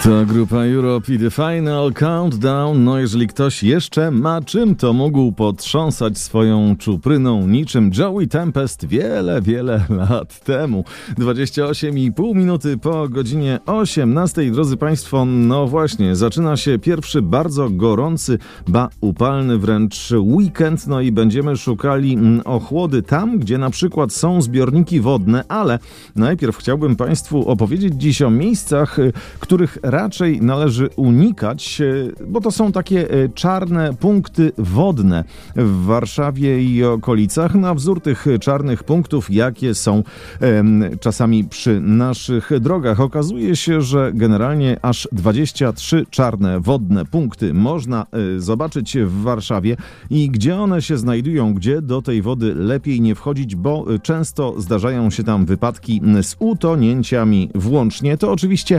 To grupa Europe i The Final Countdown. No jeżeli ktoś jeszcze ma czym, to mógł potrząsać swoją czupryną niczym Joey Tempest wiele lat temu. 28,5 minuty po godzinie 18. Drodzy Państwo, no właśnie, zaczyna się pierwszy bardzo gorący, upalny wręcz weekend. No i będziemy szukali ochłody tam, gdzie na przykład są zbiorniki wodne, ale najpierw chciałbym Państwu opowiedzieć dziś o miejscach, których raczej należy unikać, bo to są takie czarne punkty wodne w Warszawie i okolicach, na wzór tych czarnych punktów, jakie są czasami przy naszych drogach. Okazuje się, że generalnie aż 23 czarne wodne punkty można zobaczyć w Warszawie i gdzie one się znajdują, gdzie do tej wody lepiej nie wchodzić, bo często zdarzają się tam wypadki z utonięciami włącznie. To oczywiście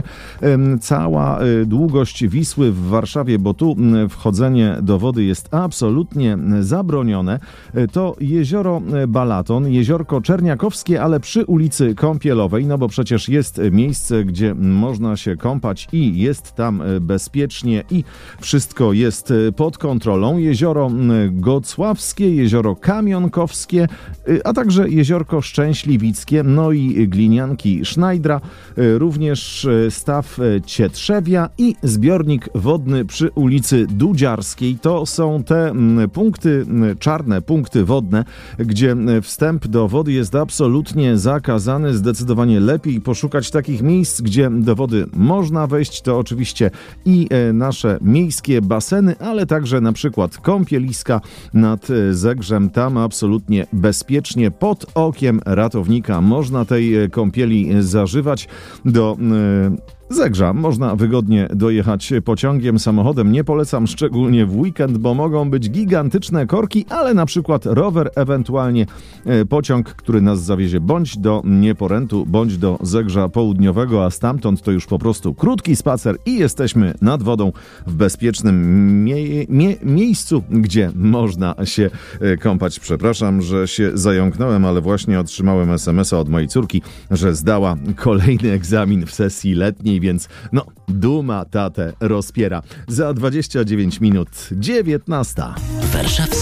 cała długość Wisły w Warszawie, bo tu wchodzenie do wody jest absolutnie zabronione. To jezioro Balaton, jeziorko Czerniakowskie, ale przy ulicy Kąpielowej, no bo przecież jest miejsce, gdzie można się kąpać i jest tam bezpiecznie i wszystko jest pod kontrolą. Jezioro Gocławskie, jezioro Kamionkowskie, a także jeziorko Szczęśliwickie, no i glinianki Sznajdra, również staw Cietrzewia i zbiornik wodny przy ulicy Dudziarskiej. To są te punkty, czarne punkty wodne, gdzie wstęp do wody jest absolutnie zakazany. Zdecydowanie lepiej poszukać takich miejsc, gdzie do wody można wejść. To oczywiście i nasze miejskie baseny, ale także na przykład kąpieliska nad Zegrzem. Tam absolutnie bezpiecznie pod okiem ratownika można tej kąpieli zażywać. Do Zegrza można wygodnie dojechać pociągiem, samochodem. Nie polecam szczególnie w weekend, bo mogą być gigantyczne korki, ale na przykład rower, ewentualnie pociąg, który nas zawiezie bądź do Nieporętu, bądź do Zegrza Południowego, a stamtąd to już po prostu krótki spacer i jesteśmy nad wodą w bezpiecznym miejscu, gdzie można się kąpać. Przepraszam, że się zająknąłem, ale właśnie otrzymałem SMS-a od mojej córki, że zdała kolejny egzamin w sesji letniej, więc no, duma tatę rozpiera. Za 29 minut 19. Warszawski